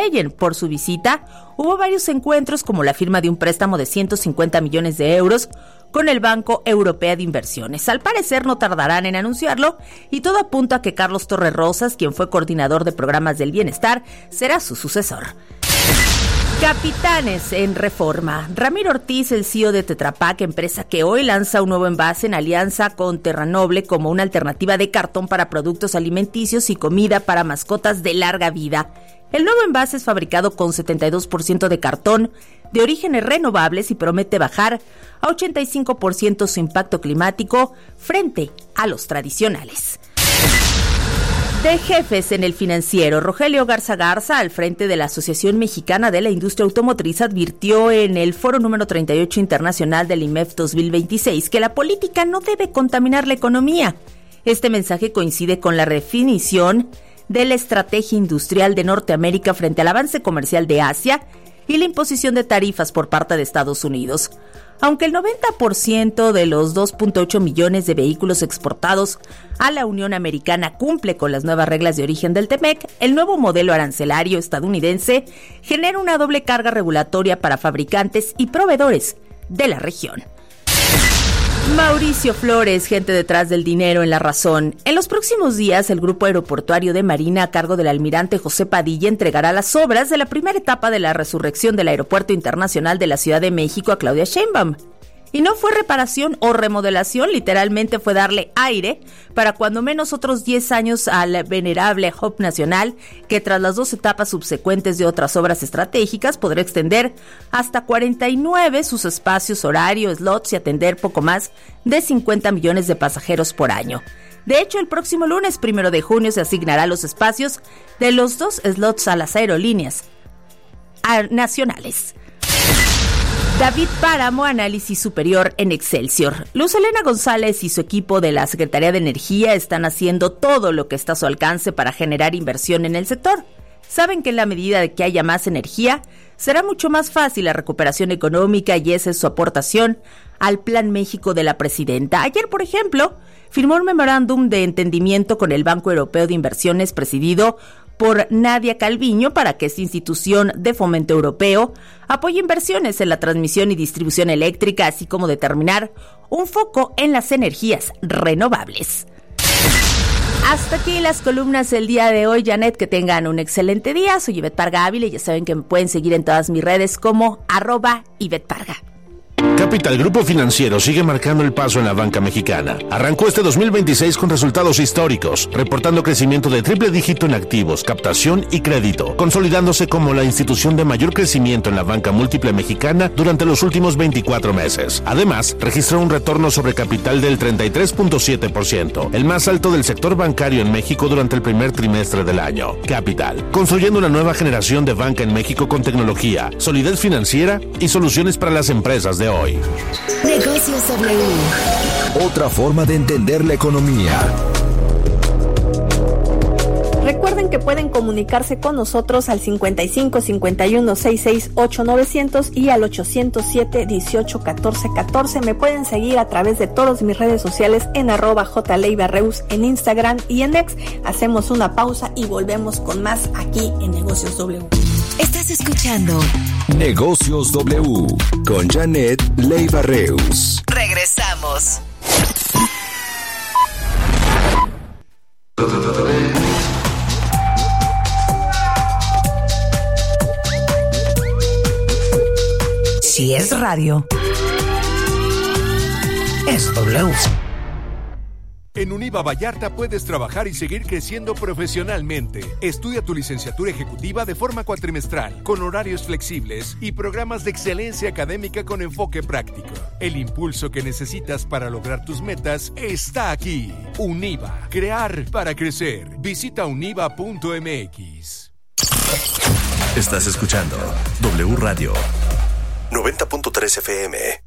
Leyen. Por su visita, hubo varios encuentros como la firma de un préstamo de 150 millones de euros con el Banco Europeo de Inversiones. Al parecer no tardarán en anunciarlo y todo apunta a que Carlos Torres, quien fue coordinador de programas del bienestar, será su sucesor. Capitanes en Reforma. Ramiro Ortiz, el CEO de Tetra Pak, empresa que hoy lanza un nuevo envase en alianza con Terranoble como una alternativa de cartón para productos alimenticios y comida para mascotas de larga vida. El nuevo envase es fabricado con 72% de cartón de orígenes renovables y promete bajar a 85% su impacto climático frente a los tradicionales. De jefes en el financiero, Rogelio Garza Garza, al frente de la Asociación Mexicana de la Industria Automotriz, advirtió en el Foro número 38 Internacional del IMEF 2026 que la política no debe contaminar la economía. Este mensaje coincide con la definición de la estrategia industrial de Norteamérica frente al avance comercial de Asia y la imposición de tarifas por parte de Estados Unidos. Aunque el 90% de los 2.8 millones de vehículos exportados a la Unión Americana cumple con las nuevas reglas de origen del TEMEC, el nuevo modelo arancelario estadounidense genera una doble carga regulatoria para fabricantes y proveedores de la región. Mauricio Flores, gente detrás del dinero en La Razón. En los próximos días, el Grupo Aeroportuario de Marina, a cargo del almirante José Padilla, entregará las obras de la primera etapa de la resurrección del Aeropuerto Internacional de la Ciudad de México a Claudia Sheinbaum. Y no fue reparación o remodelación, literalmente fue darle aire para cuando menos otros 10 años al venerable Hub Nacional, que tras las 2 etapas subsecuentes de otras obras estratégicas podrá extender hasta 49 sus espacios, horario, slots y atender poco más de 50 millones de pasajeros por año. De hecho, el próximo lunes 1 de junio se asignará los espacios de los 2 slots a las aerolíneas nacionales. David Páramo, análisis superior en Excelsior. Luz Helena González y su equipo de la Secretaría de Energía están haciendo todo lo que está a su alcance para generar inversión en el sector. Saben que en la medida de que haya más energía, será mucho más fácil la recuperación económica y esa es su aportación al Plan México de la presidenta. Ayer, por ejemplo, firmó un memorándum de entendimiento con el Banco Europeo de Inversiones presidido por Nadia Calviño para que esta institución de fomento europeo apoye inversiones en la transmisión y distribución eléctrica, así como determinar un foco en las energías renovables. Hasta aquí las columnas del día de hoy, Janet, que tengan un excelente día. Soy Ivette Parga Ávila y ya saben que me pueden seguir en todas mis redes como @Ivette Parga. Capital Grupo Financiero sigue marcando el paso en la banca mexicana. Arrancó este 2026 con resultados históricos, reportando crecimiento de triple dígito en activos, captación y crédito, consolidándose como la institución de mayor crecimiento en la banca múltiple mexicana durante los últimos 24 meses. Además, registró un retorno sobre capital del 33.7%, el más alto del sector bancario en México durante el primer trimestre del año. Capital, construyendo una nueva generación de banca en México con tecnología, solidez financiera y soluciones para las empresas de hoy. Negocios W. Otra forma de entender la economía. Recuerden que pueden comunicarse con nosotros al 55 51 66 8900 y al 807 18 14 14. Me pueden seguir a través de todas mis redes sociales en @jleiva_reus en Instagram y en X. Hacemos una pausa y volvemos con más aquí en Negocios W. Estás escuchando Negocios W con Janet Leiva Reus. Regresamos. Si es radio, es W. En Univa Vallarta puedes trabajar y seguir creciendo profesionalmente. Estudia tu licenciatura ejecutiva de forma cuatrimestral, con horarios flexibles y programas de excelencia académica con enfoque práctico. El impulso que necesitas para lograr tus metas está aquí. Univa, crear para crecer. Visita univa.mx. Estás escuchando W Radio 90.3 FM.